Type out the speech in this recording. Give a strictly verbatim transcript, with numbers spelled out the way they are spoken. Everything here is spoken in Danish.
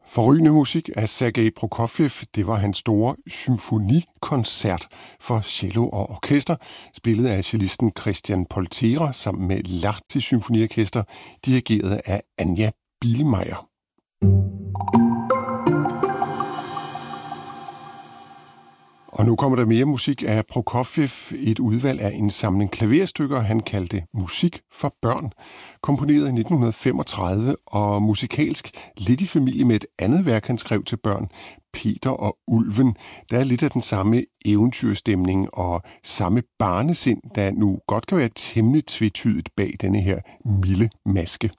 Forrygende musik af Sergej Prokofjev, det var hans store symfonikoncert for cello og orkester, spillet af cellisten Christian Poltera sammen med Lahti Symfoniorkester, dirigeret af Anja Bielmeier. Og nu kommer der mere musik af Prokofjev, et udvalg af en samling klaverstykker, han kaldte Musik for børn, komponeret i nitten femogtredive og musikalsk lidt i familie med et andet værk, han skrev til børn, Peter og Ulven. Der er lidt af den samme eventyrstemning og samme barnesind, der nu godt kan være temmelig tvetydigt bag denne her milde maske.